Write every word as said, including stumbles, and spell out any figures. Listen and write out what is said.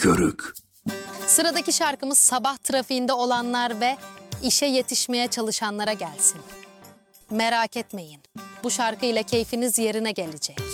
körük. Sıradaki şarkımız sabah trafiğinde olanlar ve işe yetişmeye çalışanlara gelsin. Merak etmeyin, bu şarkıyla keyfiniz yerine gelecek.